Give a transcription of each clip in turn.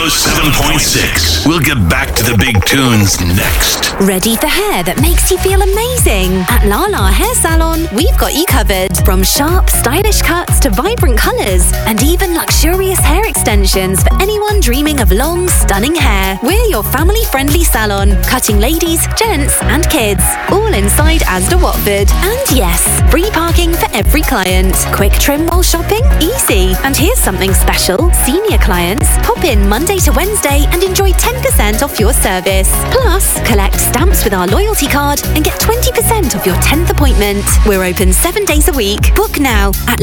107.6. We'll get back to the big tunes next. Ready for hair that makes you feel amazing? At Lala Hair Salon, we've got you covered. From sharp, stylish cuts to vibrant colours, and even luxurious hair extensions for anyone dreaming of long, stunning hair. We're your family-friendly salon, cutting ladies, gents and kids. All inside Asda Watford. And yes, free parking for every client. Quick trim while shopping? Easy. And here's something special. Senior clients, pop in Monday to Wednesday and enjoy 10% off your service. Plus, collect stamps with our loyalty card and get 20% off your 10th appointment. We're open 7 days a week. Book now at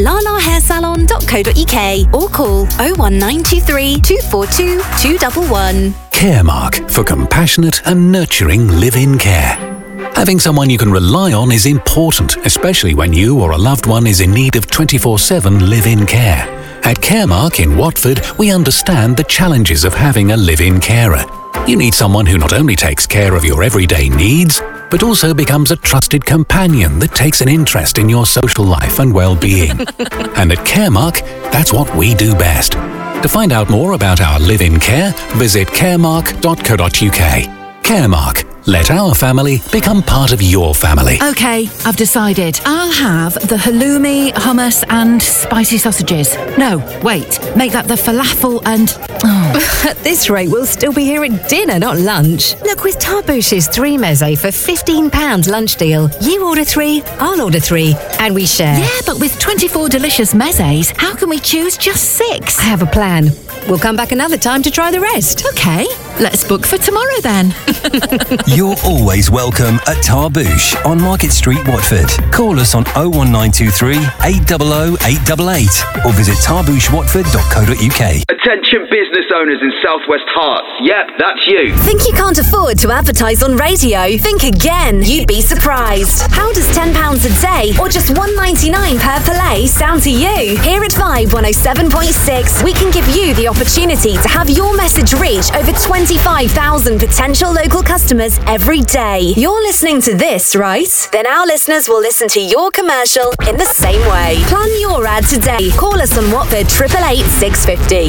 lalahairsalon.co.uk or call 01923 242 211. Caremark, for compassionate and nurturing live-in care. Having someone you can rely on is important, especially when you or a loved one is in need of 24/7 live-in care. At Caremark in Watford, we understand the challenges of having a live-in carer. You need someone who not only takes care of your everyday needs, but also becomes a trusted companion that takes an interest in your social life and well-being. And at Caremark, that's what we do best. To find out more about our live-in care, visit caremark.co.uk. Caremark. Let our family become part of your family. OK, I've decided. I'll have the halloumi, hummus and spicy sausages. No, wait, make that the falafel and... At this rate, we'll still be here at dinner, not lunch. Look, with Tarbouche's 3 meze for £15 lunch deal, you order 3, I'll order 3, and we share. Yeah, but with 24 delicious mezes, how can we choose just 6? I have a plan. We'll come back another time to try the rest. OK, let's book for tomorrow then. You're always welcome at Tarbouche on Market Street, Watford. Call us on 01923 800 888 or visit tarbouchewatford.co.uk. Attention business owners in Southwest Hearts. Yep, that's you. Think you can't afford to advertise on radio? Think again. You'd be surprised. How does £10 a day or just $1.99 per play sound to you? Here at Vibe 107.6, we can give you the opportunity to have your message reach over 25,000 potential local customers every day. You're listening to this, right? Then our listeners will listen to your commercial in the same way. Plan your ad today. Call us on Watford 888 650.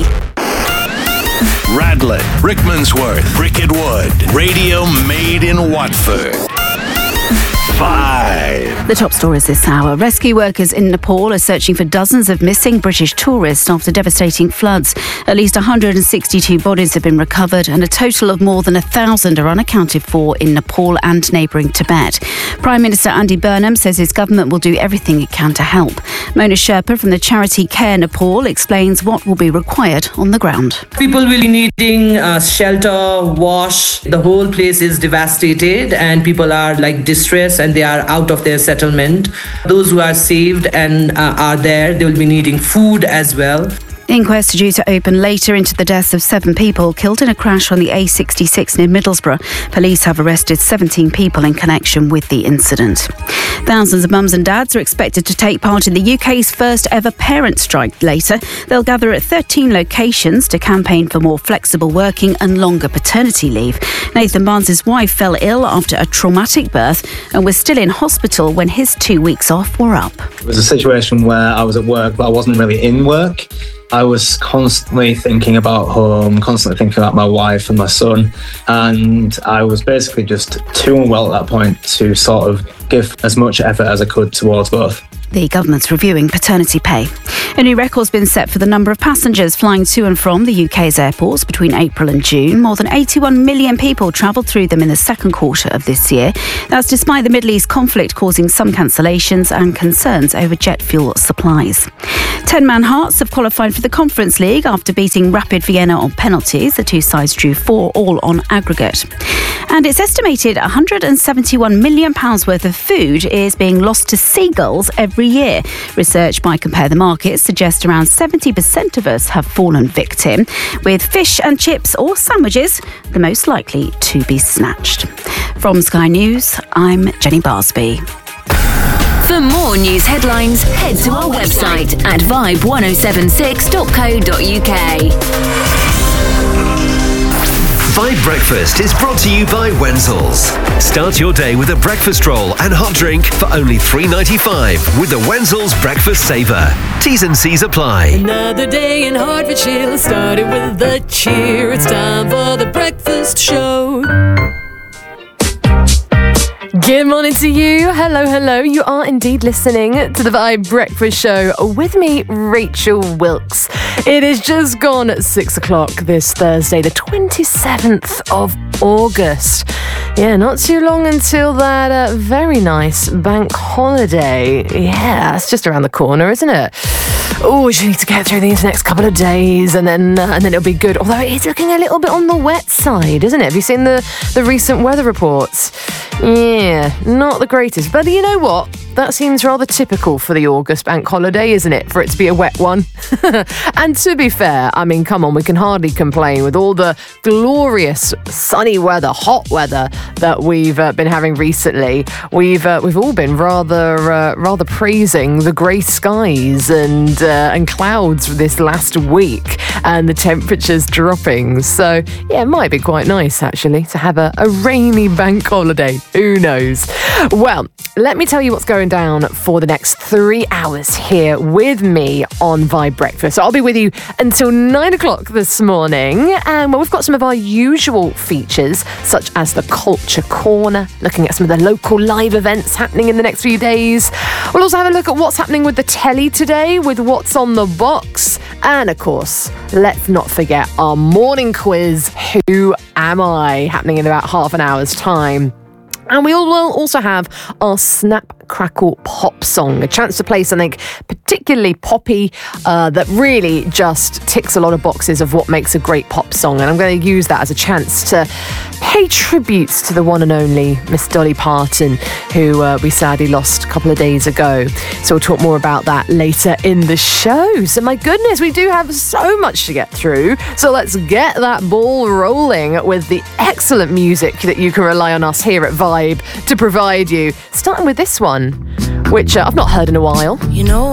Radlett, Rickmansworth, Bricket Wood. Radio made in Watford. 5. The top stories this hour. Rescue workers in Nepal are searching for dozens of missing British tourists after devastating floods. At least 162 bodies have been recovered and a total of more than 1,000 are unaccounted for in Nepal and neighbouring Tibet. Prime Minister Andy Burnham says his government will do everything it can to help. Mona Sherpa from the charity Care Nepal explains what will be required on the ground. People will be needing shelter, wash. The whole place is devastated and people are distressed and they are out of their settlement. Those who are saved and are there, they will be needing food as well. Inquests are due to open later into the deaths of 7 people killed in a crash on the A66 near Middlesbrough. Police have arrested 17 people in connection with the incident. Thousands of mums and dads are expected to take part in the UK's first ever parent strike later. They'll gather at 13 locations to campaign for more flexible working and longer paternity leave. Nathan Barnes' wife fell ill after a traumatic birth and was still in hospital when his 2 weeks off were up. It was a situation where I was at work, but I wasn't really in work. I was constantly thinking about home, constantly thinking about my wife and my son, and I was basically just too unwell at that point to sort of give as much effort as I could towards both. The government's reviewing paternity pay. A new record's been set for the number of passengers flying to and from the UK's airports between April and June. More than 81 million people travelled through them in the second quarter of this year. That's despite the Middle East conflict causing some cancellations and concerns over jet fuel supplies. 10-man Hearts have qualified for the Conference League after beating Rapid Vienna on penalties. The two sides drew 4 all on aggregate. And it's estimated £171 million worth of food is being lost to seagulls every year. Research by Compare the Market suggests around 70% of us have fallen victim, with fish and chips or sandwiches the most likely to be snatched. From Sky News, I'm Jenny Barsby. For more news headlines, head to our website at vibe1076.co.uk. Vibe Breakfast is brought to you by Wenzel's. Start your day with a breakfast roll and hot drink for only $3.95 with the Wenzel's Breakfast Saver. T's and C's apply. Another day in Hertfordshire started with a cheer. It's time for the breakfast show. Good morning to you. Hello, hello. You are indeed listening to the Vibe Breakfast Show with me, Rachel Wilkes. It is just gone 6 o'clock this Thursday, the 27th of August. Yeah, not too long until that very nice bank holiday. Yeah, it's just around the corner, isn't it? Oh, we just need to get through these next couple of days and then it'll be good. Although it is looking a little bit on the wet side, isn't it? Have you seen the recent weather reports? Yeah, not the greatest. But you know what? That seems rather typical for the August bank holiday, isn't it? For it to be a wet one. And to be fair, I mean, come on, we can hardly complain with all the glorious sunny weather, hot weather that we've been having recently. We've all been rather praising the grey skies and clouds this last week and the temperatures dropping. So yeah, it might be quite nice actually to have a rainy bank holiday. Who knows? Well, let me tell you what's going down for the next 3 hours here with me on Vibe Breakfast. So I'll be with you until 9 o'clock this morning. And we've got some of our usual features, such as the Culture Corner, looking at some of the local live events happening in the next few days. We'll also have a look at what's happening with the telly today, with what's on the box. And of course, let's not forget our morning quiz, Who Am I?, happening in about half an hour's time. And we will also have our Snap, Crackle, Pop song, a chance to play something particularly poppy that really just ticks a lot of boxes of what makes a great pop song. And I'm going to use that as a chance to pay tributes to the one and only Miss Dolly Parton, who we sadly lost a couple of days ago. So we'll talk more about that later in the show. So my goodness, we do have so much to get through. So let's get that ball rolling with the excellent music that you can rely on us here at Vibe to provide you. Starting with this one, which I've not heard in a while. You know